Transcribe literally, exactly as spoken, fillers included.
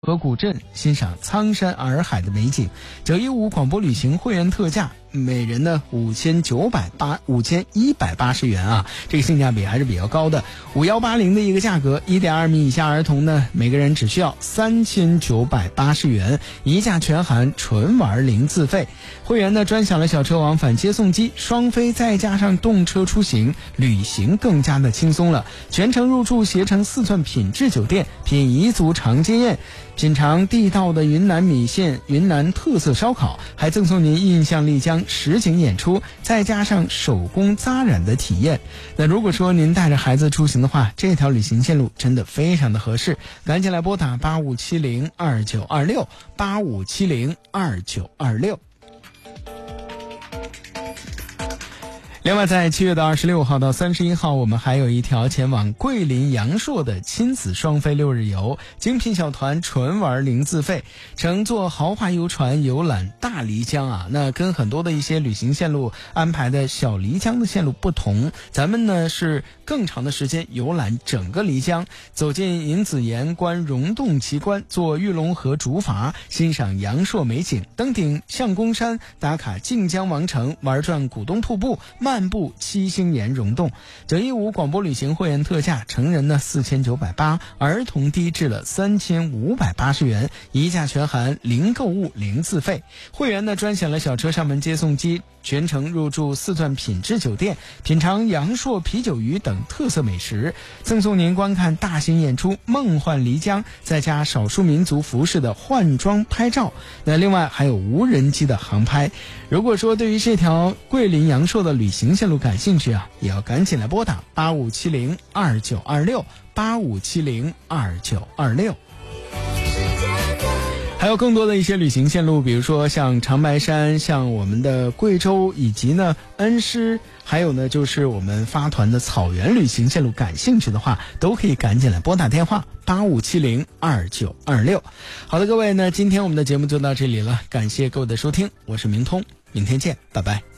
河谷镇欣赏苍山洱海的美景。九一五广播旅行会员特价，每人呢五千九百八五千一百八十元啊，这个性价比还是比较高的。五幺八零的一个价格，一点二米以下儿童呢，每个人只需要三千九百八十元，一价全含，纯玩零自费。会员呢专享了小车往返接送机，双飞再加上动车出行，旅行更加的轻松了。全程入住携程四寸品质酒店，品彝族长街宴，品尝地道的云南米线、云南特色烧烤，还赠送您印象丽江实景演出，再加上手工扎染的体验。那如果说您带着孩子出行的话，这条旅行线路真的非常的合适，赶紧来拨打八五七零二九二六八五七零二九二六。另外，在七月的二十六号到三十一号，我们还有一条前往桂林阳朔的亲子双飞六日游，精品小团纯玩零自费，乘坐豪华游船游览大漓江啊。那跟很多的一些旅行线路安排的小漓江的线路不同，咱们呢是更长的时间游览整个漓江，走进银子岩，观溶洞奇观，坐玉龙河竹筏，欣赏阳朔美景，登顶相公山，打卡靖江王城，玩转古东瀑布，漫步七星岩溶洞。九一五广播旅行会员特价，成人呢四千九百八，儿童低至了三千五百八十元，一价全含，零购物零自费。会员呢专享了小车上门接送机，全程入住四钻品质酒店，品尝阳朔啤酒鱼等特色美食，赠送您观看大型演出《梦幻漓江》，再加少数民族服饰的换装拍照。那另外还有无人机的航拍。如果说对于这条桂林阳朔的旅行线路感兴趣啊，也要赶紧来拨打八五七零二九二六八五七零二九二六。还有更多的一些旅行线路，比如说像长白山，像我们的贵州，以及呢恩施，还有呢就是我们发团的草原旅行线路，感兴趣的话都可以赶紧来拨打电话八五七零二九二六。好的，各位呢，今天我们的节目就到这里了，感谢各位的收听，我是明通，明天见，拜拜。